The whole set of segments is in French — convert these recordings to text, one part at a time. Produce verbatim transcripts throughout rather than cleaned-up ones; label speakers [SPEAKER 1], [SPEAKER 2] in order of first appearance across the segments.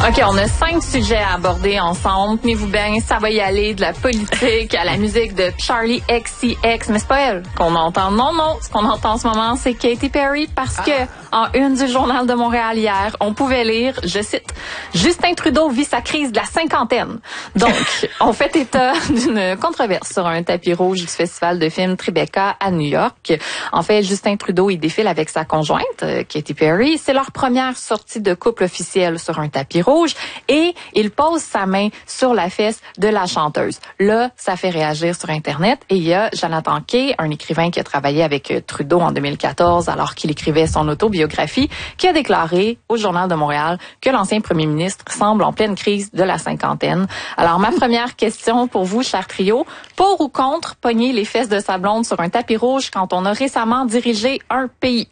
[SPEAKER 1] OK, on a cinq sujets à aborder ensemble. Tenez-vous bien, ça va y aller de la politique à la musique de Charli X C X. Mais c'est pas elle qu'on entend. Non, non, ce qu'on entend en ce moment, c'est Katy Perry parce que en une du Journal de Montréal hier, on pouvait lire, je cite, « Justin Trudeau vit sa crise de la cinquantaine ». Donc, on fait état d'une controverse sur un tapis rouge du festival de films Tribeca à New York. En fait, Justin Trudeau, il défile avec sa conjointe, Katy Perry. C'est leur première sortie de couple officielle sur un tapis rouge et il pose sa main sur la fesse de la chanteuse. Là, ça fait réagir sur Internet et il y a Jonathan Kay, un écrivain qui a travaillé avec Trudeau en deux mille quatorze alors qu'il écrivait son autobiographie, qui a déclaré au Journal de Montréal que l'ancien premier ministre semble en pleine crise de la cinquantaine. Alors, ma première question pour vous, cher trio, pour ou contre pogner les fesses de sa blonde sur un tapis rouge quand on a récemment dirigé un pays?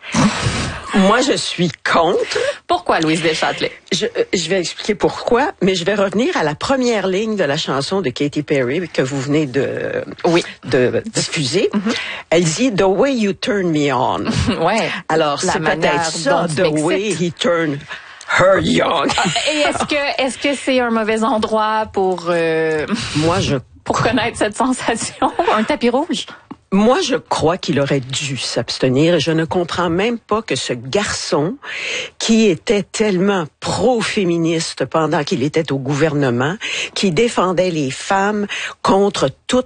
[SPEAKER 2] Moi, je suis contre.
[SPEAKER 1] Pourquoi, Louise Deschâtelet?
[SPEAKER 2] Je, je vais expliquer pourquoi, mais je vais revenir à la première ligne de la chanson de Katy Perry que vous venez de,
[SPEAKER 1] oui.
[SPEAKER 2] de diffuser. Mm-hmm. Elle dit « The way you turn me on ».
[SPEAKER 1] Ouais.
[SPEAKER 2] Alors, c'est peut-être ça, « The way he turned her young ».
[SPEAKER 1] Et est-ce que est-ce que c'est un mauvais endroit pour euh,
[SPEAKER 2] moi je
[SPEAKER 1] pour connaître cette sensation, un tapis rouge?
[SPEAKER 2] Moi, je crois qu'il aurait dû s'abstenir et je ne comprends même pas que ce garçon, qui était tellement pro-féministe pendant qu'il était au gouvernement, qui défendait les femmes contre toute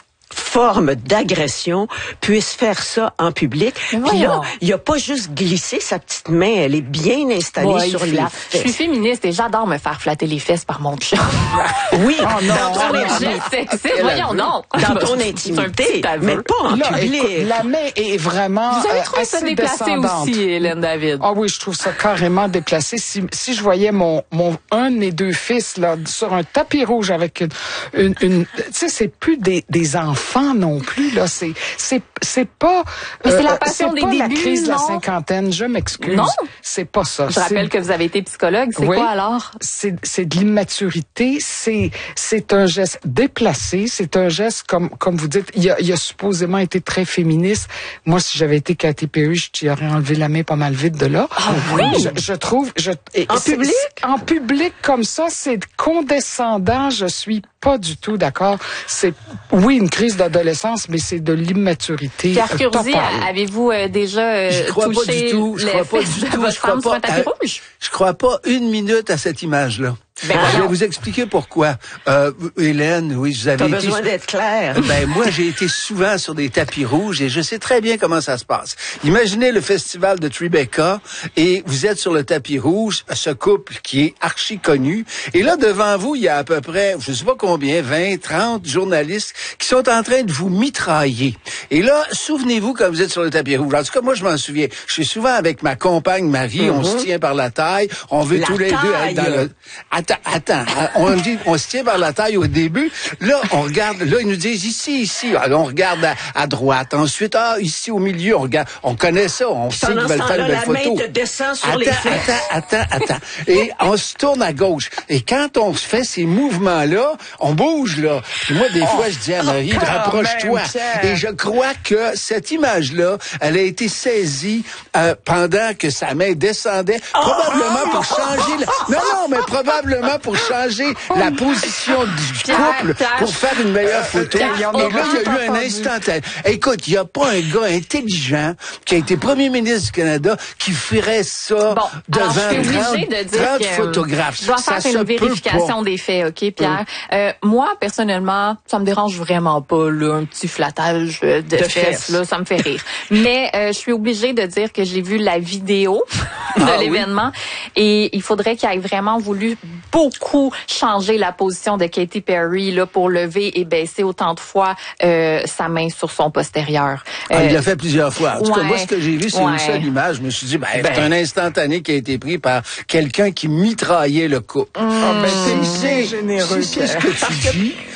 [SPEAKER 2] forme d'agression, puisse faire ça en public. Puis là, il a pas juste glissé sa petite main, elle est bien installée ouais, sur les fesses.
[SPEAKER 1] Je suis féministe et j'adore me faire flatter les fesses par mon chum.
[SPEAKER 2] Oui,
[SPEAKER 1] oh non,
[SPEAKER 2] dans ton intimité.
[SPEAKER 1] Voyons donc.
[SPEAKER 2] Dans ton intimité, mais pas en là, public.
[SPEAKER 3] Écoute, la main est vraiment
[SPEAKER 1] Vous avez trouvé
[SPEAKER 3] euh,
[SPEAKER 1] ça
[SPEAKER 3] assez
[SPEAKER 1] déplacé
[SPEAKER 3] descendante.
[SPEAKER 1] aussi, Hélène David?
[SPEAKER 3] Ah oui, je trouve ça carrément déplacé. Si, si je voyais mon, mon un de mes deux fils là sur un tapis rouge avec une, une, une tu sais, c'est plus des, des enfants non plus là, c'est c'est c'est pas
[SPEAKER 1] mais c'est
[SPEAKER 3] euh,
[SPEAKER 1] la passion des
[SPEAKER 3] pas
[SPEAKER 1] débuts,
[SPEAKER 3] la crise
[SPEAKER 1] non?
[SPEAKER 3] de la cinquantaine, je m'excuse.
[SPEAKER 1] Non,
[SPEAKER 3] c'est pas ça.
[SPEAKER 1] Je rappelle que vous avez été psychologue, c'est
[SPEAKER 3] oui,
[SPEAKER 1] quoi alors?
[SPEAKER 3] C'est c'est de l'immaturité, c'est c'est un geste déplacé, c'est un geste comme comme vous dites, il a il a supposément été très féministe. Moi si j'avais été Katy Perry, je t'y aurais enlevé la main pas mal vite de là.
[SPEAKER 1] Ah oui,
[SPEAKER 3] je, je trouve je
[SPEAKER 2] et en public
[SPEAKER 3] en public comme ça, c'est condescendant, je suis pas du tout d'accord. C'est oui une crise d'adolescence, mais c'est de l'immaturité
[SPEAKER 1] Pierre Curzi,
[SPEAKER 3] totale.
[SPEAKER 1] avez-vous euh, déjà euh,
[SPEAKER 4] je crois
[SPEAKER 1] touché
[SPEAKER 4] pas du tout, je
[SPEAKER 1] les
[SPEAKER 4] crois pas
[SPEAKER 1] fesses
[SPEAKER 4] du
[SPEAKER 1] de
[SPEAKER 4] tout,
[SPEAKER 1] votre
[SPEAKER 4] je crois
[SPEAKER 1] femme sur un
[SPEAKER 4] pas,
[SPEAKER 1] tapis
[SPEAKER 4] à,
[SPEAKER 1] rouge?
[SPEAKER 4] je crois pas une minute à cette image-là.
[SPEAKER 1] Ben
[SPEAKER 4] je vais vous expliquer pourquoi. Euh, Hélène, oui, vous avez
[SPEAKER 2] T'as
[SPEAKER 4] été...
[SPEAKER 2] besoin d'être clair.
[SPEAKER 4] Ben, moi, j'ai été souvent sur des tapis rouges et je sais très bien comment ça se passe. Imaginez le festival de Tribeca et vous êtes sur le tapis rouge, ce couple qui est archi connu. Et là, devant vous, il y a à peu près, je sais pas combien, vingt, trente journalistes qui sont en train de vous mitrailler. Et là, souvenez-vous quand vous êtes sur le tapis rouge. En tout cas, moi, je m'en souviens. Je suis souvent avec ma compagne Marie, mm-hmm. on se tient par la taille, on veut
[SPEAKER 2] la
[SPEAKER 4] tous les
[SPEAKER 2] taille.
[SPEAKER 4] deux être dans le... Attends, attends, on dit, on se tient par la taille au début. Là, on regarde, là, ils nous disent ici, ici. Alors, on regarde à, à droite. Ensuite, ah, ici au milieu, on regarde, on connaît ça, on sait qu'ils veulent faire une belle photo.
[SPEAKER 2] La main te descend sur
[SPEAKER 4] attends,
[SPEAKER 2] les fesses.
[SPEAKER 4] attends, attends, attends. Et on se tourne à gauche. Et quand on se fait ces mouvements-là, on bouge, là. Puis moi, des fois, je dis à Marie,
[SPEAKER 3] oh,
[SPEAKER 4] rapproche-toi. Et je crois que cette image-là, elle a été saisie euh, pendant que sa main descendait, probablement pour changer... La... Non, non, mais probablement pour changer la position du couple pour faire une meilleure photo. Et là, il y a eu un instantané. Écoute, il n'y a pas un gars intelligent qui a été premier ministre du Canada qui ferait ça
[SPEAKER 1] bon,
[SPEAKER 4] devant trente,
[SPEAKER 1] de dire
[SPEAKER 4] trente
[SPEAKER 1] que
[SPEAKER 4] photographes.
[SPEAKER 1] Je dois
[SPEAKER 4] ça
[SPEAKER 1] faire une vérification des faits, OK, Pierre? Mm. Euh, moi, personnellement, ça me dérange vraiment pas, là, un petit flattage de, de fesses, fesses, là, ça me fait rire. Mais euh, je suis obligée de dire que j'ai vu la vidéo de ah, l'événement oui. et il faudrait qu'il ait vraiment voulu beaucoup changer la position de Katy Perry là pour lever et baisser autant de fois euh, sa main sur son postérieur.
[SPEAKER 4] Ah,
[SPEAKER 1] euh,
[SPEAKER 4] il l'a fait plusieurs fois. En tout
[SPEAKER 1] ouais,
[SPEAKER 4] cas, moi, ce que j'ai vu, c'est
[SPEAKER 1] ouais.
[SPEAKER 4] une seule image. Je me suis dit, ben,
[SPEAKER 1] ben,
[SPEAKER 4] c'est un instantané qui a été pris par quelqu'un qui mitraillait le couple.
[SPEAKER 3] Mmh, ah, ben, c'est généreux.
[SPEAKER 4] C'est ce que tu dis.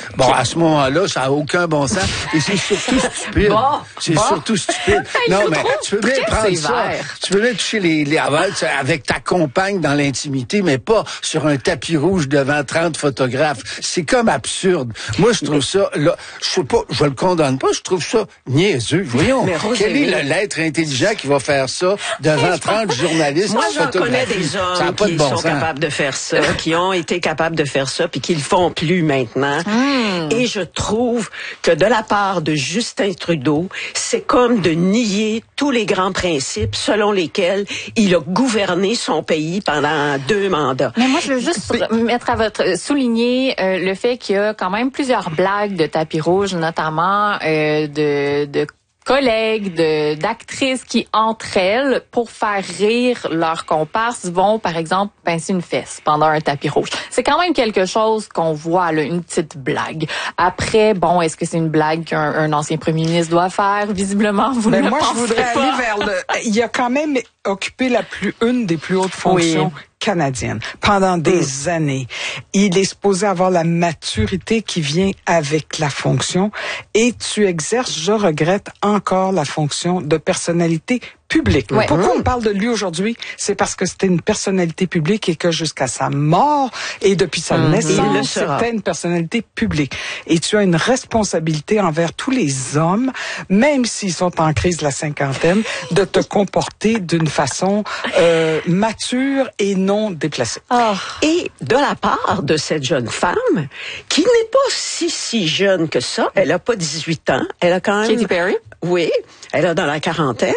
[SPEAKER 4] Bon, à ce moment-là, ça n'a aucun bon sens. Et c'est surtout stupide.
[SPEAKER 1] Bon,
[SPEAKER 4] c'est
[SPEAKER 1] bon.
[SPEAKER 4] surtout stupide.
[SPEAKER 1] Hey,
[SPEAKER 4] non,
[SPEAKER 1] je
[SPEAKER 4] mais
[SPEAKER 1] trouve
[SPEAKER 4] tu peux bien
[SPEAKER 1] très
[SPEAKER 4] prendre ça.
[SPEAKER 1] sévère.
[SPEAKER 4] Tu peux bien toucher les, les avals avec ta compagne dans l'intimité, mais pas sur un tapis rouge devant trente photographes. C'est comme absurde. Moi, je trouve ça, là, je sais pas, je le condamne pas, je trouve ça niaiseux. Voyons,
[SPEAKER 2] Mais
[SPEAKER 4] quel est le- l'être intelligent qui va faire ça devant trente journalistes
[SPEAKER 2] Moi, j'en connais
[SPEAKER 4] photographies?
[SPEAKER 2] des
[SPEAKER 4] Ça n'a
[SPEAKER 2] hommes
[SPEAKER 4] pas de
[SPEAKER 2] qui
[SPEAKER 4] bon
[SPEAKER 2] sont
[SPEAKER 4] sens.
[SPEAKER 2] capables de faire ça, qui ont été capables de faire ça, puis qui le font plus maintenant.
[SPEAKER 1] Hmm.
[SPEAKER 2] Et je trouve que de la part de Justin Trudeau, c'est comme de nier tous les grands principes selon lesquels il a gouverné son pays pendant deux mandats.
[SPEAKER 1] Mais moi, je veux juste mettre à votre souligner euh, le fait qu'il y a quand même plusieurs blagues de tapis rouge, notamment euh, de, de collègues, de d'actrices qui, entre elles, pour faire rire leurs comparses, vont, par exemple, pincer une fesse pendant un tapis rouge. C'est quand même quelque chose qu'on voit, là, une petite blague. Après, bon, est-ce que c'est une blague qu'un un ancien premier ministre doit faire? Visiblement, vous
[SPEAKER 3] Mais
[SPEAKER 1] ne le
[SPEAKER 3] moi, je
[SPEAKER 1] pensez
[SPEAKER 3] voudrais
[SPEAKER 1] pas.
[SPEAKER 3] aller vers le... Il a quand même occupé la plus, une des plus hautes fonctions
[SPEAKER 1] Oui.
[SPEAKER 3] canadiennes pendant des mmh. années. Il est supposé avoir la maturité qui vient avec la fonction et tu exerces, je regrette, encore la fonction de personnalité publique.
[SPEAKER 1] Ouais.
[SPEAKER 3] Pourquoi on parle de lui aujourd'hui? C'est parce que c'était une personnalité publique et que jusqu'à sa mort et depuis sa
[SPEAKER 2] mmh.
[SPEAKER 3] naissance, c'était une personnalité publique. Et tu as une responsabilité envers tous les hommes, même s'ils sont en crise de la cinquantaine, de te comporter d'une façon euh, mature et non déplacée.
[SPEAKER 1] Oh.
[SPEAKER 2] Et de la part de cette jeune femme, qui n'est pas si, si jeune que ça, elle a pas dix-huit ans, elle a quand même...
[SPEAKER 1] Katy Perry?
[SPEAKER 2] Oui, elle a dans la quarantaine.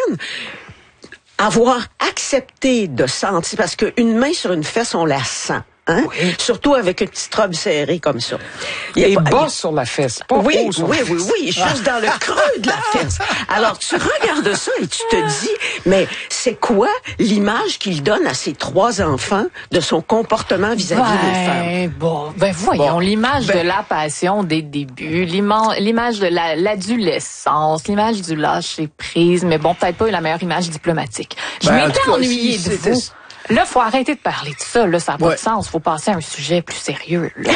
[SPEAKER 2] Avoir accepté de sentir, parce qu'une main sur une fesse, on la sent. Hein? Oui. Surtout avec une petite robe serrée comme ça.
[SPEAKER 3] Il est
[SPEAKER 2] pas,
[SPEAKER 3] bas
[SPEAKER 2] il...
[SPEAKER 3] sur la fesse, pas
[SPEAKER 2] oui,
[SPEAKER 3] haut sur
[SPEAKER 2] oui,
[SPEAKER 3] la
[SPEAKER 2] oui,
[SPEAKER 3] fesse.
[SPEAKER 2] oui, oui, juste dans le creux de la fesse. Alors, tu regardes ça et tu te dis, mais c'est quoi l'image qu'il donne à ses trois enfants de son comportement vis-à-vis
[SPEAKER 1] ben,
[SPEAKER 2] des femmes?
[SPEAKER 1] Bon, ben voyons,
[SPEAKER 2] bon,
[SPEAKER 1] l'image
[SPEAKER 2] ben,
[SPEAKER 1] de la passion des débuts, l'image de la, l'adolescence, l'image du lâcher-prise, mais bon, peut-être pas la meilleure image diplomatique. Je
[SPEAKER 4] ben,
[SPEAKER 1] m'étais ennuyée
[SPEAKER 4] si
[SPEAKER 1] de vous. Là, faut arrêter de parler de ça. Là, ça n'a pas
[SPEAKER 4] ouais.
[SPEAKER 1] de sens. Faut passer à un sujet plus sérieux. Là.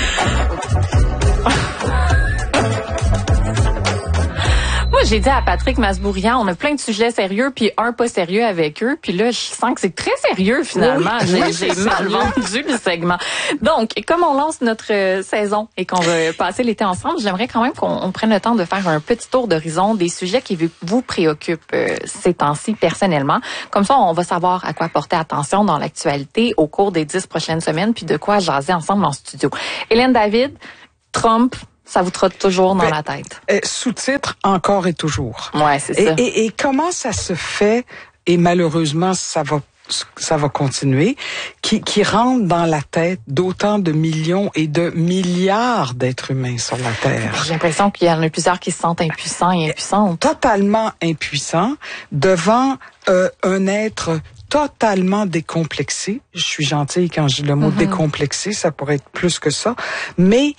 [SPEAKER 1] Moi, j'ai dit à Patrick Masbourian, on a plein de sujets sérieux, puis un pas sérieux avec eux. Puis là, je sens que c'est très sérieux, finalement.
[SPEAKER 2] Oui,
[SPEAKER 1] j'ai
[SPEAKER 2] oui,
[SPEAKER 1] j'ai mal vendu le segment. Donc, comme on lance notre euh, saison et qu'on va passer l'été ensemble, j'aimerais quand même qu'on on prenne le temps de faire un petit tour d'horizon des sujets qui vous préoccupent euh, ces temps-ci personnellement. Comme ça, on va savoir à quoi porter attention dans l'actualité au cours des dix prochaines semaines, puis de quoi jaser ensemble en studio. Hélène David, Trump, ça vous trotte toujours dans ben, la tête.
[SPEAKER 3] Euh, sous-titre encore et toujours.
[SPEAKER 1] Ouais, c'est
[SPEAKER 3] et,
[SPEAKER 1] ça.
[SPEAKER 3] Et, et comment ça se fait, et malheureusement, ça va ça va continuer, qui, qui rentre dans la tête d'autant de millions et de milliards d'êtres humains sur la Terre.
[SPEAKER 1] J'ai l'impression qu'il y en a plusieurs qui se sentent impuissants et impuissantes.
[SPEAKER 3] Totalement impuissants devant euh, un être totalement décomplexé. Je suis gentille quand je dis le mot mm-hmm. décomplexé, ça pourrait être plus que ça, mais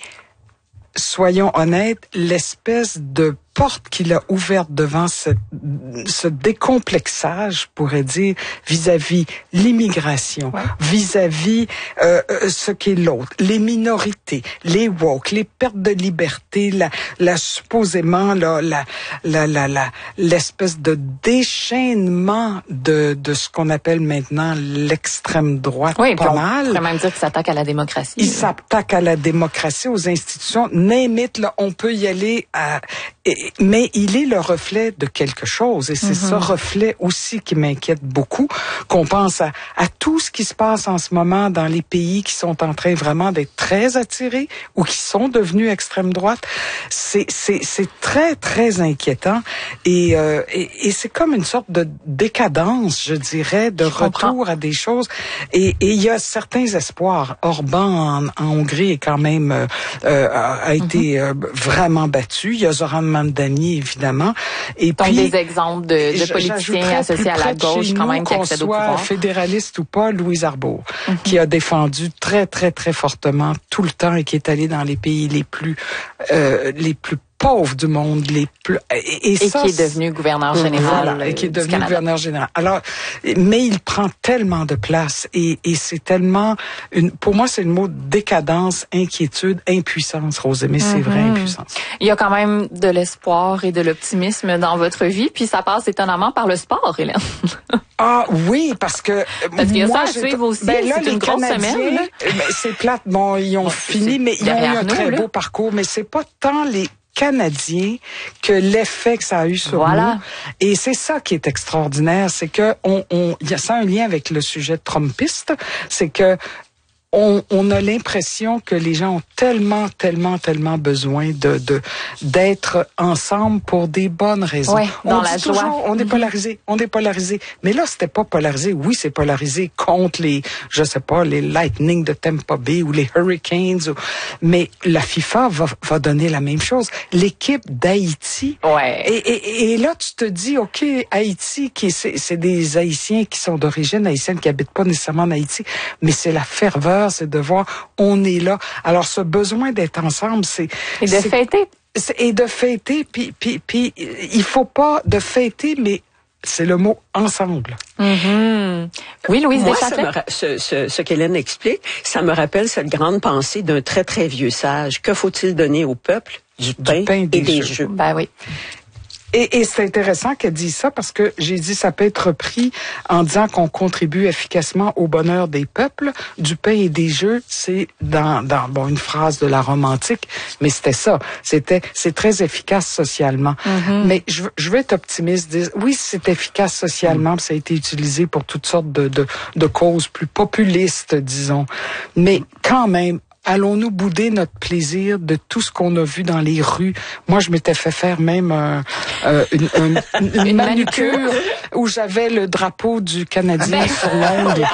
[SPEAKER 3] soyons honnêtes, l'espèce de porte qu'il a ouverte devant ce, ce décomplexage, je pourrais dire, vis-à-vis l'immigration, ouais. vis-à-vis euh, ce qu'est l'autre, les minorités, les woke, les pertes de liberté, la, la supposément la, la, la, la, la, l'espèce de déchaînement de, de ce qu'on appelle maintenant l'extrême droite.
[SPEAKER 1] Oui,
[SPEAKER 3] pas
[SPEAKER 1] on
[SPEAKER 3] mal.
[SPEAKER 1] On pourrait même dire qu'il s'attaque à la démocratie.
[SPEAKER 3] Il s'attaque à la démocratie, aux institutions. Name it, là, on peut y aller à... Et, mais il est le reflet de quelque chose et c'est mm-hmm. ce reflet aussi qui m'inquiète beaucoup, qu'on pense à, à tout ce qui se passe en ce moment dans les pays qui sont en train vraiment d'être très attirés ou qui sont devenus extrême droite. C'est, c'est, c'est très, très inquiétant et, euh, et, et c'est comme une sorte de décadence, je dirais, de je retour comprends. À des choses. Et, et il y a certains espoirs. Orban en, en Hongrie est quand même euh, a, a mm-hmm. été euh, vraiment battu. Il y a Zoran Mamdani, évidemment. Et
[SPEAKER 1] Donc,
[SPEAKER 3] puis,
[SPEAKER 1] des exemples de, de politiciens associés à la gauche, quand même, qui accèdent au pouvoir.
[SPEAKER 3] Qu'on soit fédéraliste ou pas, Louise Arbour, mm-hmm. qui a défendu très, très, très fortement tout le temps et qui est allé dans les pays les plus, euh, les plus pauvres du monde, les plus et, et,
[SPEAKER 1] et
[SPEAKER 3] ça,
[SPEAKER 1] qui est devenu gouverneur général.
[SPEAKER 3] Voilà, et qui est devenu
[SPEAKER 1] Canada.
[SPEAKER 3] gouverneur général. Alors, mais il prend tellement de place et, et c'est tellement une. Pour moi, c'est le mot décadence, inquiétude, impuissance. Rosemée, c'est mm-hmm. vrai, impuissance.
[SPEAKER 1] Il y a quand même de l'espoir et de l'optimisme dans votre vie, puis ça passe étonnamment par le sport, Hélène.
[SPEAKER 3] Ah oui, parce que
[SPEAKER 1] parce qu'il y a
[SPEAKER 3] moi,
[SPEAKER 1] ça à suivre aussi.
[SPEAKER 3] Ben là,
[SPEAKER 1] c'est une grosse
[SPEAKER 3] Canadiens,
[SPEAKER 1] semaine. Là.
[SPEAKER 3] Ben, c'est plate. Bon, ils ont bon, fini, mais ils ont eu un nous, très là. beau parcours. Mais c'est pas tant les Canadiens que l'effet que ça a eu sur
[SPEAKER 1] voilà.
[SPEAKER 3] nous. Et c'est ça qui est extraordinaire, c'est que on, on, il y a ça un lien avec le sujet trumpiste, c'est que On, on a l'impression que les gens ont tellement, tellement, tellement besoin de, de d'être ensemble pour des bonnes raisons.
[SPEAKER 1] Ouais, dans
[SPEAKER 3] on
[SPEAKER 1] la
[SPEAKER 3] dit toujours,
[SPEAKER 1] joie.
[SPEAKER 3] on est polarisé, on est polarisé. Mais là, c'était pas polarisé. Oui, c'est polarisé contre les, je sais pas, les Lightning de Tampa Bay ou les Hurricanes. Ou, mais la FIFA va, va donner la même chose. L'équipe d'Haïti.
[SPEAKER 1] Ouais.
[SPEAKER 3] Et, et, et là, tu te dis, OK, Haïti, qui c'est, c'est des Haïtiens qui sont d'origine haïtienne, qui habitent pas nécessairement en Haïti, mais c'est la ferveur, c'est de voir, on est là. Alors, ce besoin d'être ensemble, c'est...
[SPEAKER 1] Et de
[SPEAKER 3] c'est,
[SPEAKER 1] fêter.
[SPEAKER 3] C'est, et de fêter, puis, puis, puis il faut pas de fêter, mais c'est le mot ensemble.
[SPEAKER 1] Mm-hmm. Oui, Louise
[SPEAKER 2] Moi,
[SPEAKER 1] Deschâtelet.
[SPEAKER 2] ça me, ce, ce, ce qu'Hélène explique, ça me rappelle cette grande pensée d'un très, très vieux sage. Que faut-il donner au peuple? Du pain, du pain et des, des jeux. jeux.
[SPEAKER 1] Ben oui.
[SPEAKER 3] Et, et c'est intéressant qu'elle dise ça parce que j'ai dit ça peut être repris en disant qu'on contribue efficacement au bonheur des peuples. Du pain et des jeux, c'est dans, dans bon une phrase de la Rome antique, mais c'était ça. C'était c'est très efficace socialement. Mm-hmm. Mais je, je veux être optimiste. Dire, oui, c'est efficace socialement, mm. ça a été utilisé pour toutes sortes de, de, de causes plus populistes, disons. Mais quand même, allons-nous bouder notre plaisir de tout ce qu'on a vu dans les rues? Moi, je m'étais fait faire même euh, euh, une, une, une, une manucure où j'avais le drapeau du Canadien ben. sur l'ongle.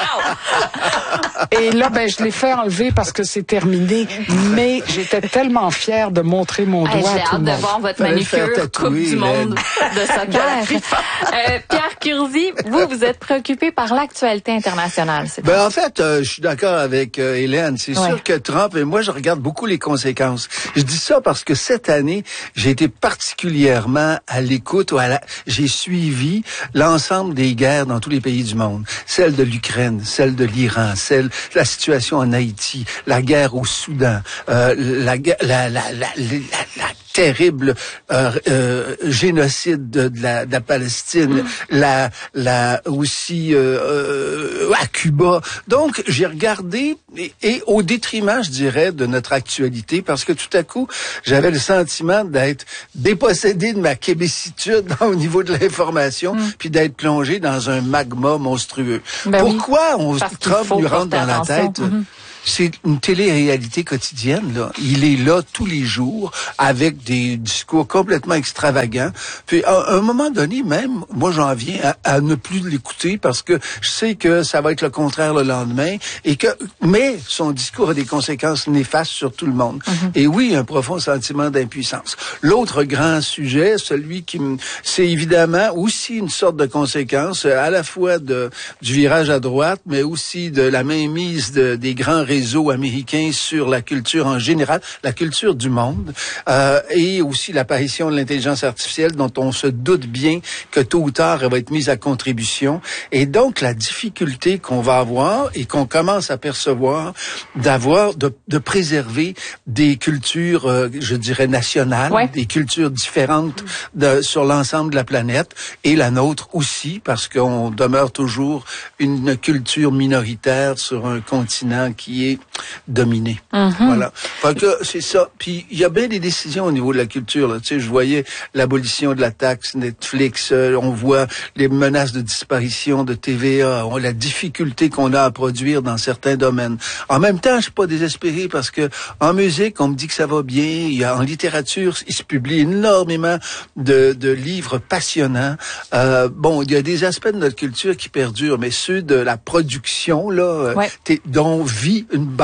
[SPEAKER 3] Et là, ben, je l'ai fait enlever parce que c'est terminé. Mais j'étais tellement fière de montrer mon doigt
[SPEAKER 1] hey,
[SPEAKER 3] à tout le monde.
[SPEAKER 1] J'ai hâte de voir votre manucure Coupe du monde de soccer. euh, Pierre Curzi, vous, vous êtes préoccupé par l'actualité internationale. C'est
[SPEAKER 4] ben, en fait, euh, je suis d'accord avec euh, Hélène. C'est ouais. sûr que Trump, et moi, je regarde beaucoup les conséquences. Je dis ça parce que cette année, j'ai été particulièrement à l'écoute, ou à la, j'ai suivi l'ensemble des guerres dans tous les pays du monde. Celle de l'Ukraine, celle de l'Iran, celle la situation en Haïti, la guerre au Soudan, euh, la, la, la, la, la, la terrible euh, euh, génocide de, de, la, de la Palestine, mmh. la, la aussi euh, euh, à Cuba. Donc, j'ai regardé et, et au détriment, je dirais, de notre actualité, parce que tout à coup, j'avais le sentiment d'être dépossédé de ma québécitude au niveau de l'information, mmh. puis d'être plongé dans un magma monstrueux. Ben Pourquoi oui, on Trump lui rentre dans la tête? Mmh. C'est une télé-réalité quotidienne, là. Il est là tous les jours avec des discours complètement extravagants. Puis, à un moment donné, même, moi, j'en viens à, à ne plus l'écouter parce que je sais que ça va être le contraire le lendemain et que, mais son discours a des conséquences néfastes sur tout le monde. Mm-hmm. Et oui, un profond sentiment d'impuissance. L'autre grand sujet, celui qui me, c'est évidemment aussi une sorte de conséquence à la fois de, du virage à droite, mais aussi de la mainmise de, des grands réseaux américains sur la culture en général, la culture du monde, euh, et aussi l'apparition de l'intelligence artificielle dont on se doute bien que tôt ou tard elle va être mise à contribution. Et donc la difficulté qu'on va avoir et qu'on commence à percevoir d'avoir, de, de préserver des cultures, euh, je dirais nationales, ouais. des cultures différentes de, sur l'ensemble de la planète et la nôtre aussi, parce qu'on demeure toujours une culture minoritaire sur un continent qui est dominé. Mm-hmm. Voilà. Fait que c'est ça. Puis il y a bien des décisions au niveau de la culture. Là. Tu sais, je voyais l'abolition de la taxe Netflix. Euh, on voit les menaces de disparition de T V A. On, la difficulté qu'on a à produire dans certains domaines. En même temps, je suis pas désespéré parce que en musique, on me dit que ça va bien. Il y a en littérature, il se publie énormément de, de livres passionnants. Euh, bon, il y a des aspects de notre culture qui perdurent, mais ceux de la production là, ouais. dont vit une bande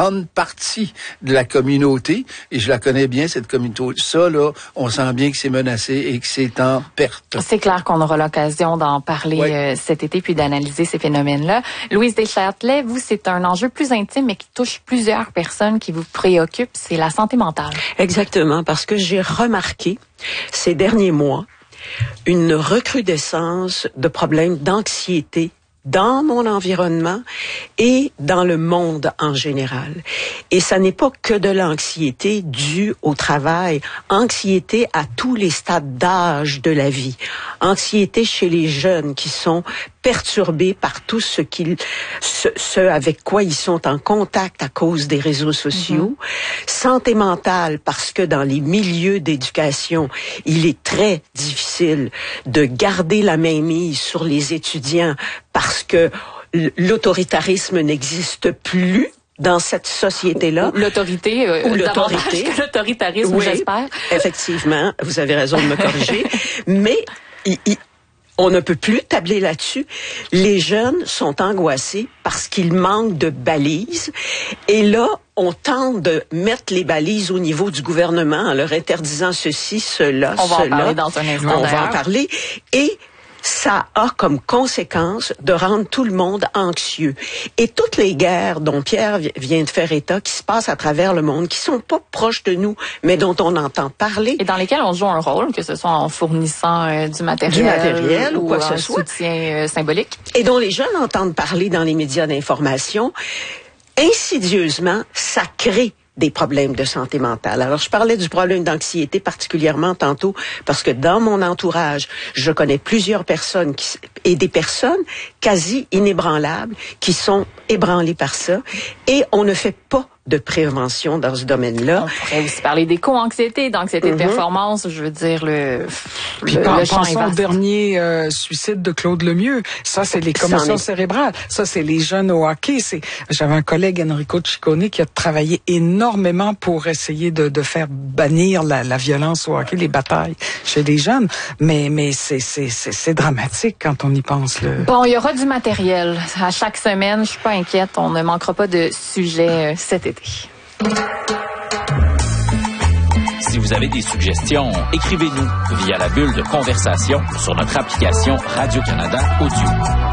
[SPEAKER 4] grande partie de la communauté, et je la connais bien, cette communauté. Ça, là, on sent bien que c'est menacé et que c'est en perte.
[SPEAKER 1] C'est clair qu'on aura l'occasion d'en parler oui. euh, cet été puis d'analyser ces phénomènes-là. Louise Deschâtelet, vous, c'est un enjeu plus intime mais qui touche plusieurs personnes qui vous préoccupent, c'est la santé mentale.
[SPEAKER 2] Exactement, parce que j'ai remarqué ces derniers mois une recrudescence de problèmes d'anxiété dans mon environnement et dans le monde en général. Et ça n'est pas que de l'anxiété due au travail, anxiété à tous les stades d'âge de la vie, anxiété chez les jeunes qui sont perturbés par tout ce qu'ils, ce, ce avec quoi ils sont en contact à cause des réseaux sociaux, mm-hmm. santé mentale parce que dans les milieux d'éducation, il est très difficile de garder la mainmise sur les étudiants parce que l'autoritarisme n'existe plus dans cette société-là.
[SPEAKER 1] L'autorité, euh,
[SPEAKER 2] ou l'autorité.
[SPEAKER 1] Que l'autoritarisme, oui, j'espère.
[SPEAKER 2] Effectivement, vous avez raison de me corriger. Mais il, il, on ne peut plus tabler là-dessus. Les jeunes sont angoissés parce qu'ils manquent de balises. Et là, on tente de mettre les balises au niveau du gouvernement en leur interdisant ceci, cela,
[SPEAKER 1] on va
[SPEAKER 2] cela.
[SPEAKER 1] en parler dans un instant.
[SPEAKER 2] On va en parler. Et ça a comme conséquence de rendre tout le monde anxieux. Et toutes les guerres dont Pierre vient de faire état, qui se passent à travers le monde, qui sont pas proches de nous, mais dont on entend parler.
[SPEAKER 1] Et dans lesquelles on joue un rôle, que ce soit en fournissant euh, du matériel,
[SPEAKER 2] du matériel ou, ou quoi que ce soit.
[SPEAKER 1] soutien euh, symbolique.
[SPEAKER 2] Et dont les jeunes entendent parler dans les médias d'information. Insidieusement, ça crée des problèmes de santé mentale. Alors, je parlais du problème d'anxiété particulièrement tantôt parce que dans mon entourage, je connais plusieurs personnes qui, et des personnes quasi inébranlables qui sont ébranlées par ça et on ne fait pas de prévention dans ce domaine-là.
[SPEAKER 1] On pourrait aussi parler d'éco-anxiété, d'anxiété mm-hmm. de performance, je veux dire le
[SPEAKER 3] Puis
[SPEAKER 1] le,
[SPEAKER 3] par,
[SPEAKER 1] le champ est
[SPEAKER 3] pensons au
[SPEAKER 1] vaste.
[SPEAKER 3] dernier euh, suicide de Claude Lemieux. Ça, c'est les commotions est... cérébrales. Ça, c'est les jeunes au hockey. C'est... J'avais un collègue, Enrico Ciccone, qui a travaillé énormément pour essayer de, de faire bannir la, la violence au hockey, les batailles chez les jeunes. Mais, mais c'est, c'est, c'est, c'est dramatique quand on y pense. Le...
[SPEAKER 1] Bon, il y aura du matériel à chaque semaine. Je suis pas inquiète. On ne manquera pas de sujets euh, cet été.
[SPEAKER 5] Si vous avez des suggestions, écrivez-nous via la bulle de conversation sur notre application Radio-Canada Audio.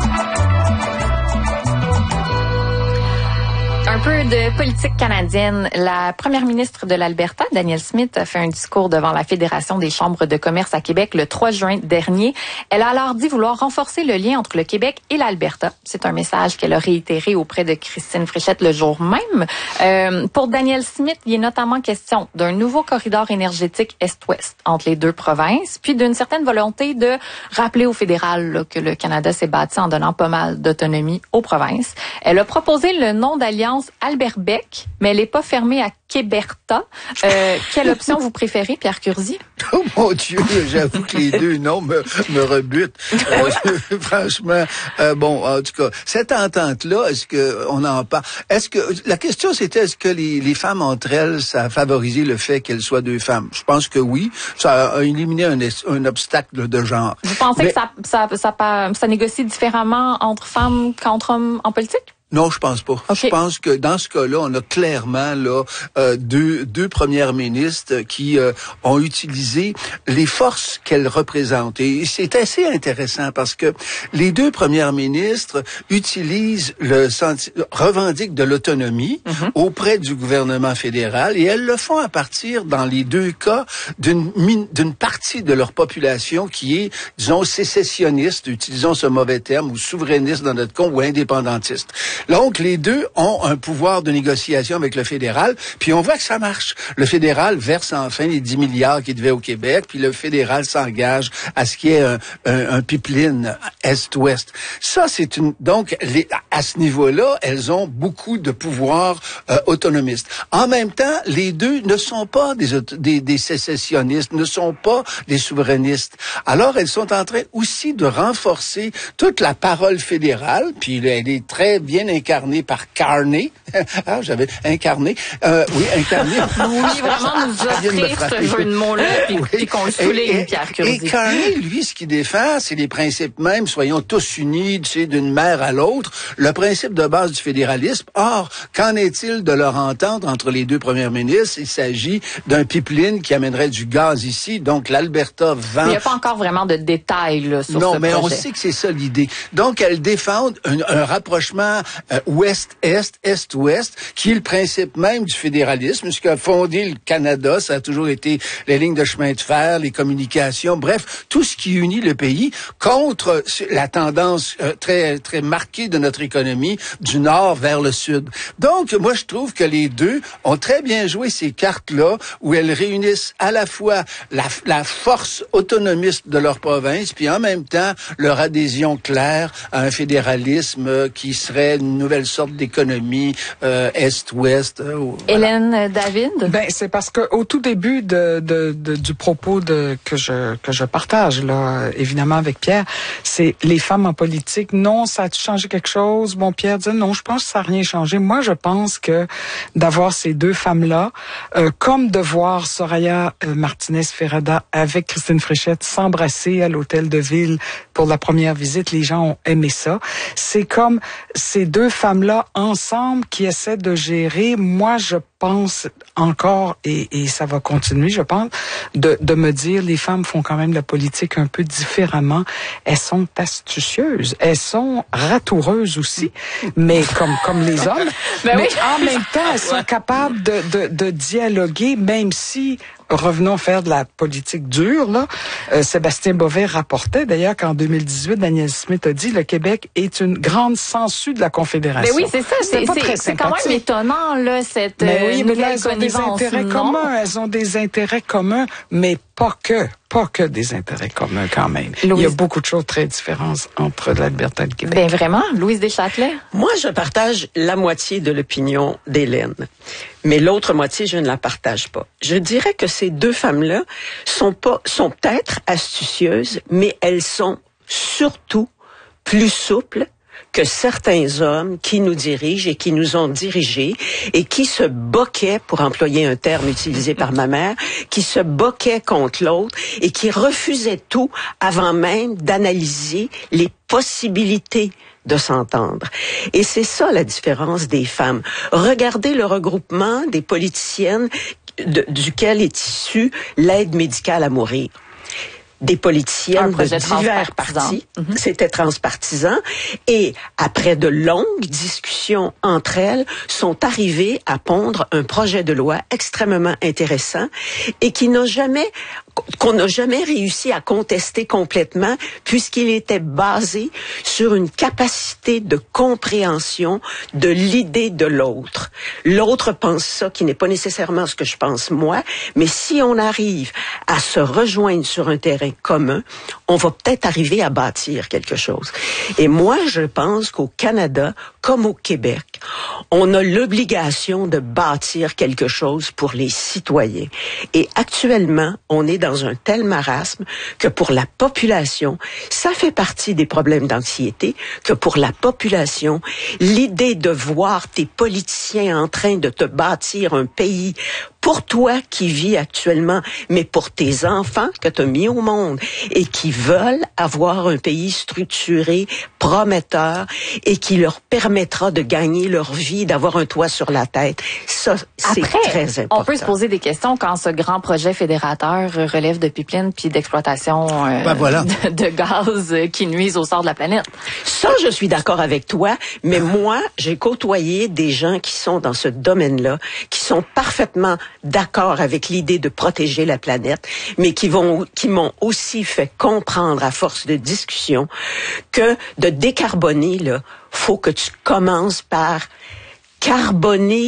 [SPEAKER 1] Un peu de politique canadienne. La première ministre de l'Alberta, Danielle Smith, a fait un discours devant la Fédération des chambres de commerce à Québec le trois juin dernier. Elle a alors dit vouloir renforcer le lien entre le Québec et l'Alberta. C'est un message qu'elle a réitéré auprès de Christine Fréchette le jour même. Euh, pour Danielle Smith, il est notamment question d'un nouveau corridor énergétique Est-Ouest entre les deux provinces, puis d'une certaine volonté de rappeler au fédéral là, que le Canada s'est bâti en donnant pas mal d'autonomie aux provinces. Elle a proposé le nom d'alliance Alberbec, mais elle n'est pas fermée à Québerta. Euh, quelle option vous préférez, Pierre Curzi?
[SPEAKER 4] Oh mon Dieu, j'avoue que les deux noms me, me rebutent. Euh, franchement, euh, bon, en tout cas, cette entente-là, est-ce que on en parle? Est-ce que la question c'était est-ce que les, les femmes entre elles, ça a favorisé le fait qu'elles soient deux femmes? Je pense que oui. Ça a éliminé un, un obstacle de genre.
[SPEAKER 1] Vous pensez
[SPEAKER 4] Mais,
[SPEAKER 1] que ça, ça, ça, ça, ça négocie différemment entre femmes qu'entre hommes en politique?
[SPEAKER 4] Non, je pense pas. Okay. Je pense que dans ce cas-là, on a clairement là euh, deux deux premières ministres qui euh, ont utilisé les forces qu'elles représentent. Et c'est assez intéressant parce que les deux premières ministres utilisent le senti- revendiquent de l'autonomie mm-hmm. auprès du gouvernement fédéral et elles le font à partir, dans les deux cas, d'une d'une partie de leur population qui est, disons, sécessionniste, utilisons ce mauvais terme, ou souverainiste dans notre cas, ou indépendantiste. Donc, les deux ont un pouvoir de négociation avec le fédéral, puis on voit que ça marche. Le fédéral verse enfin les dix milliards qu'il devait au Québec, puis le fédéral s'engage à ce qu'il y ait un, un, un pipeline Est-Ouest. Ça, c'est une... Donc, les, à ce niveau-là, elles ont beaucoup de pouvoir euh, autonomiste. En même temps, les deux ne sont pas des, des, des sécessionnistes, ne sont pas des souverainistes. Alors, elles sont en train aussi de renforcer toute la parole fédérale, puis elle est très bien incarné par Carney. ah, j'avais incarné. Euh, oui, incarné.
[SPEAKER 1] Oui, vraiment nous offrir ce jeu de mots-là, puis,
[SPEAKER 4] oui.
[SPEAKER 1] puis qu'on le souligne, Pierre Curzi.
[SPEAKER 4] Et Carney, lui, ce qu'il défend, c'est les principes même, soyons tous unis, tu sais, d'une mer à l'autre, le principe de base du fédéralisme. Or, qu'en est-il de leur entente entre les deux premiers ministres? Il s'agit d'un pipeline qui amènerait du gaz ici, donc l'Alberta vend...
[SPEAKER 1] Il n'y a pas encore vraiment de détails là, sur
[SPEAKER 4] non,
[SPEAKER 1] ce
[SPEAKER 4] mais
[SPEAKER 1] projet.
[SPEAKER 4] on sait que c'est ça l'idée. Donc, elles défendent un, un rapprochement euh, ouest-est, est-ouest, qui est le principe même du fédéralisme. Ce qu'a fondé le Canada, ça a toujours été les lignes de chemin de fer, les communications, bref, tout ce qui unit le pays contre la tendance euh, très très marquée de notre économie du nord vers le sud. Donc, moi, je trouve que les deux ont très bien joué ces cartes-là, où elles réunissent à la fois la, la force autonomiste de leur province, puis en même temps leur adhésion claire à un fédéralisme qui serait une nouvelle sorte d'économie euh, est-ouest. Euh, voilà.
[SPEAKER 1] Hélène David?
[SPEAKER 3] Ben c'est parce que au tout début de, de, de du propos de que je que je partage là, évidemment avec Pierre, c'est les femmes en politique. Non, ça a-tu changé quelque chose? Bon, Pierre dit non, je pense que ça n'a rien changé. Moi, je pense que d'avoir ces deux femmes-là, euh, comme de voir Soraya euh, Martinez-Ferrada avec Christine Fréchette s'embrasser à l'hôtel de ville pour la première visite, les gens ont aimé ça. C'est comme ces deux femmes-là ensemble qui essaient de gérer. Moi, je pense encore, et, et ça va continuer, je pense, de, de me dire, les femmes font quand même la politique un peu différemment. Elles sont astucieuses, elles sont ratoureuses aussi, mais comme comme les hommes.
[SPEAKER 1] Ben
[SPEAKER 3] mais
[SPEAKER 1] oui.
[SPEAKER 3] en même temps, elles sont capables de, de, de dialoguer, même si revenons faire de la politique dure, là. Euh, Sébastien Bovet rapportait d'ailleurs qu'en deux mille dix-huit, Daniel Smith a dit le Québec est une grande sangsue de la Confédération.
[SPEAKER 1] Mais oui, c'est ça. C'est, c'est, c'est quand même étonnant, là, cette
[SPEAKER 3] mais oui,
[SPEAKER 1] euh,
[SPEAKER 3] mais là,
[SPEAKER 1] nouvelle
[SPEAKER 3] elles ont des
[SPEAKER 1] connivence.
[SPEAKER 3] intérêts
[SPEAKER 1] Non?
[SPEAKER 3] communs. Elles ont des intérêts communs, mais pas que. Pas que des intérêts communs quand même.
[SPEAKER 1] Louise...
[SPEAKER 3] Il y a beaucoup de choses très différentes entre l'Alberta et le Québec.
[SPEAKER 1] Ben vraiment, Louise Deschâtelet?
[SPEAKER 2] Moi, je partage la moitié de l'opinion d'Hélène. Mais l'autre moitié, je ne la partage pas. Je dirais que ces deux femmes-là sont pas, sont peut-être astucieuses, mais elles sont surtout plus souples que certains hommes qui nous dirigent et qui nous ont dirigés et qui se boquaient, pour employer un terme utilisé par ma mère, qui se boquaient contre l'autre et qui refusaient tout avant même d'analyser les possibilités de s'entendre. Et c'est ça la différence des femmes. Regardez le regroupement des politiciennes de, duquel est issue l'aide médicale à mourir. Des politiciennes de divers partis. Mm-hmm. C'était transpartisan. Et après de longues discussions entre elles, sont arrivées à pondre un projet de loi extrêmement intéressant et qui n'a jamais, qu'on n'a jamais réussi à contester complètement puisqu'il était basé sur une capacité de compréhension de l'idée de l'autre. L'autre pense ça qui n'est pas nécessairement ce que je pense moi, mais si on arrive à se rejoindre sur un terrain commun, on va peut-être arriver à bâtir quelque chose. Et moi, je pense qu'au Canada, comme au Québec, on a l'obligation de bâtir quelque chose pour les citoyens. Et actuellement, on est dans un tel marasme que pour la population, ça fait partie des problèmes d'anxiété, que pour la population, l'idée de voir tes politiciens en train de te bâtir un pays pour toi qui vis actuellement, mais pour tes enfants que tu as mis au monde et qui veulent avoir un pays structuré, prometteur et qui leur permettra de gagner leur vie, d'avoir un toit sur la tête. Ça, c'est
[SPEAKER 1] Après,
[SPEAKER 2] très important.
[SPEAKER 1] On peut se poser des questions quand ce grand projet fédérateur relève de pipeline puis d'exploitation euh,
[SPEAKER 4] ben voilà.
[SPEAKER 1] de, de gaz qui nuisent au sort de la planète.
[SPEAKER 2] Ça, je suis d'accord avec toi, mais moi, j'ai côtoyé des gens qui sont dans ce domaine-là, qui sont parfaitement d'accord avec l'idée de protéger la planète, mais qui vont, qui m'ont aussi fait comprendre à force de discussion que de décarboner, là, faut que tu commences par carboner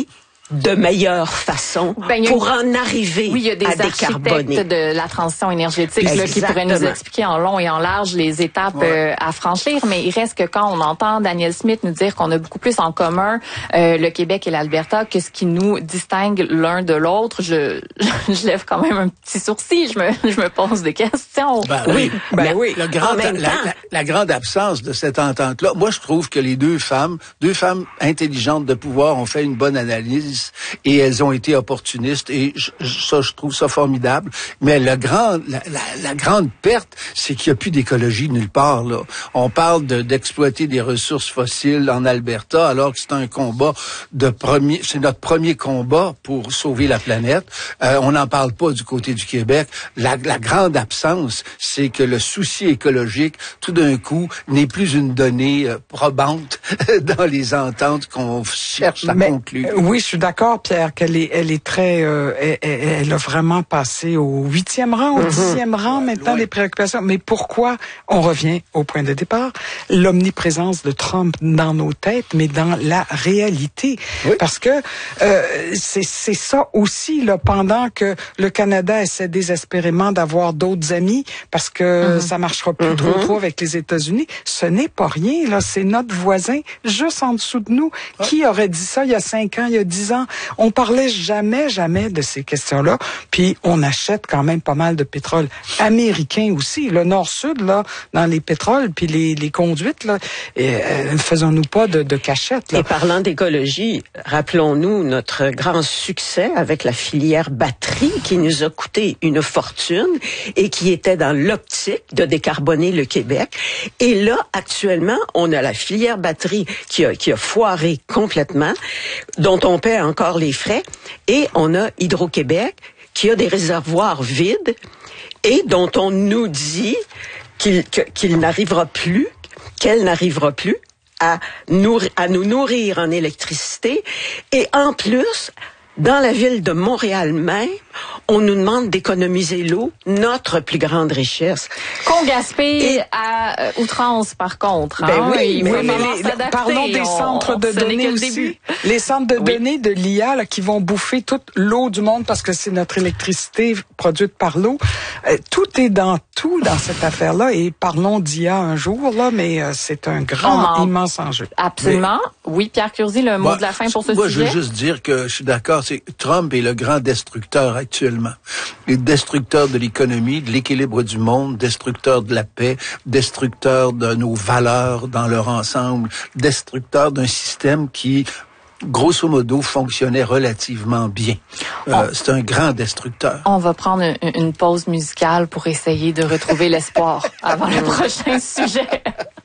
[SPEAKER 2] de meilleure façon
[SPEAKER 1] ben,
[SPEAKER 2] pour
[SPEAKER 1] une...
[SPEAKER 2] en arriver
[SPEAKER 1] oui, il y a des
[SPEAKER 2] à décarboner.
[SPEAKER 1] de la transition énergétique là, qui pourraient nous expliquer en long et en large les étapes ouais. euh, à franchir, mais il reste que quand on entend Daniel Smith nous dire qu'on a beaucoup plus en commun euh, le Québec et l'Alberta que ce qui nous distingue l'un de l'autre, je, je, je lève quand même un petit sourcil, je me, je me pose des questions.
[SPEAKER 4] Ben oui,
[SPEAKER 2] ben
[SPEAKER 4] la,
[SPEAKER 2] oui.
[SPEAKER 4] Le grand,
[SPEAKER 2] la,
[SPEAKER 4] la, la, la grande absence de cette entente-là, moi je trouve que les deux femmes, deux femmes intelligentes de pouvoir ont fait une bonne analyse et elles ont été opportunistes et je, ça, je trouve ça formidable. Mais le grand, la, la, la grande perte, c'est qu'il n'y a plus d'écologie nulle part. Là. On parle de, d'exploiter des ressources fossiles en Alberta alors que c'est un combat de premier, c'est notre premier combat pour sauver la planète. Euh, on n'en parle pas du côté du Québec. La, la grande absence, c'est que le souci écologique, tout d'un coup, n'est plus une donnée euh, probante dans les ententes qu'on cherche à
[SPEAKER 3] Mais,
[SPEAKER 4] conclure.
[SPEAKER 3] Oui, je suis d'accord, Pierre, qu'elle est, elle est très, euh, elle, elle a vraiment passé au huitième rang, au mm-hmm. dixième rang maintenant ouais. des préoccupations. Mais pourquoi on revient au point de départ? L'omniprésence de Trump dans nos têtes, mais dans la réalité. Oui. Parce que euh, c'est, c'est ça aussi, là, pendant que le Canada essaie désespérément d'avoir d'autres amis, parce que mm-hmm. ça marchera plus mm-hmm. trop trop avec les États-Unis, ce n'est pas rien, là, c'est notre voisin, juste en dessous de nous. Ah. Qui aurait dit ça il y a cinq ans, il y a dix ans? On parlait jamais, jamais de ces questions-là. Puis on achète quand même pas mal de pétrole américain aussi. Le nord-sud, là, dans les pétroles, puis les, les conduites, là, et, euh, faisons-nous pas de, de cachette. Là.
[SPEAKER 2] Et parlant d'écologie, rappelons-nous notre grand succès avec la filière batterie qui nous a coûté une fortune et qui était dans l'optique de décarboner le Québec. Et là, actuellement, on a la filière batterie qui a, qui a foiré complètement, dont on paie encore les frais, et on a Hydro-Québec qui a des réservoirs vides et dont on nous dit qu'il, que, qu'il n'arrivera plus, qu'elle n'arrivera plus à, nourrir, à nous nourrir en électricité. Et en plus, dans la ville de Montréal même, on nous demande d'économiser l'eau, notre plus grande richesse.
[SPEAKER 1] Qu'on gaspille et... à euh, outrance, par contre. Hein?
[SPEAKER 3] Ben oui,
[SPEAKER 1] Il
[SPEAKER 3] mais,
[SPEAKER 1] faut
[SPEAKER 3] mais les, parlons des on, centres de données aussi. Les centres de oui. données de l'I A là, qui vont bouffer toute l'eau du monde parce que c'est notre électricité produite par l'eau. Euh, tout est dans tout dans cette affaire-là. Et parlons d'I A un jour, là, mais euh, c'est un grand, en... immense enjeu.
[SPEAKER 1] Absolument. Mais... Oui, Pierre Curzi, le mot
[SPEAKER 4] moi,
[SPEAKER 1] de la fin pour ce
[SPEAKER 4] moi,
[SPEAKER 1] sujet.
[SPEAKER 4] Moi, je veux juste dire que je suis d'accord. C'est Trump est le grand destructeur actuellement. Les destructeurs de l'économie, de l'équilibre du monde, destructeurs de la paix, destructeurs de nos valeurs dans leur ensemble, destructeurs d'un système qui, grosso modo, fonctionnait relativement bien. Euh, c'est un grand destructeur.
[SPEAKER 1] On va prendre une, une pause musicale pour essayer de retrouver l'espoir avant le prochain sujet.